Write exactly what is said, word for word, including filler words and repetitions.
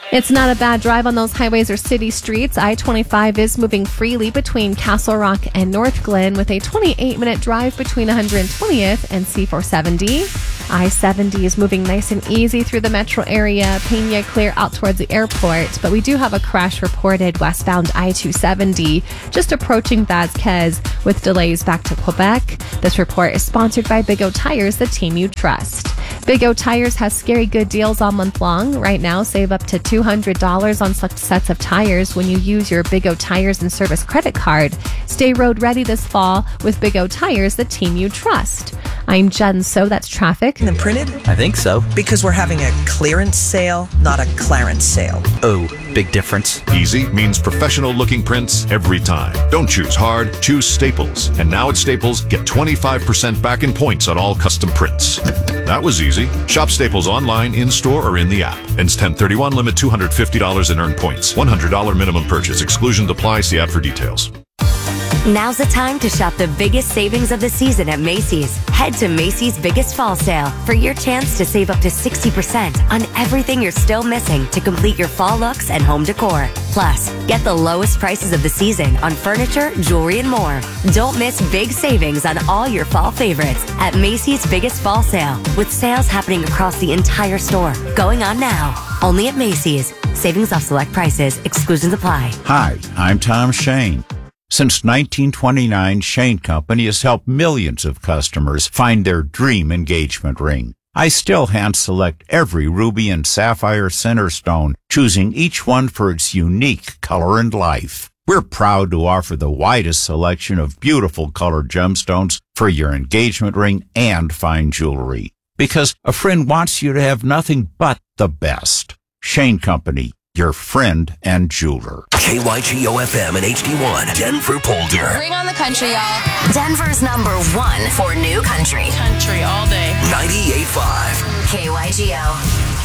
It's not a bad drive on those highways or city streets. I twenty-five is moving freely between Castle Rock and North Glen with a twenty-eight minute drive between one hundred twentieth and C four seventy. I seventy is moving nice and easy through the metro area. Pena clear out towards the airport, but we do have a crash reported westbound I two seventy, just approaching Vasquez with delays back to Quebec. This report is sponsored by Big O Tires, the team you trust. Big O Tires has scary good deals all month long. Right now, save up to two hundred dollars on select sets of tires when you use your Big O Tires and Service credit card. Stay road ready this fall with Big O Tires, the team you trust. I'm Jen So, that's traffic. And printed? I think so. Because we're having a clearance sale, not a clarence sale. Oh, big difference. Easy means professional-looking prints every time. Don't choose hard, choose Staples. And now at Staples, get twenty-five percent back in points on all custom prints. That was easy. Shop Staples online, in-store, or in the app. Ends ten thirty-one, limit two hundred fifty dollars in earned points. one hundred dollars minimum purchase. Exclusions apply. See app for details. Now's the time to shop the biggest savings of the season at Macy's. Head to Macy's Biggest Fall Sale for your chance to save up to sixty percent on everything you're still missing to complete your fall looks and home decor. Plus, get the lowest prices of the season on furniture, jewelry, and more. Don't miss big savings on all your fall favorites at Macy's Biggest Fall Sale, with sales happening across the entire store. Going on now. Only at Macy's. Savings off select prices. Exclusions apply. Hi, I'm Tom Shane. Since nineteen twenty-nine, Shane Company has helped millions of customers find their dream engagement ring. I still hand-select every ruby and sapphire center stone, choosing each one for its unique color and life. We're proud to offer the widest selection of beautiful colored gemstones for your engagement ring and fine jewelry. Because a friend wants you to have nothing but the best. Shane Company, your friend and jeweler. K Y G O F M and H D one, Denver Boulder. Bring on the country, y'all. Denver's number one for new country. Country all day. ninety-eight point five. K Y G O.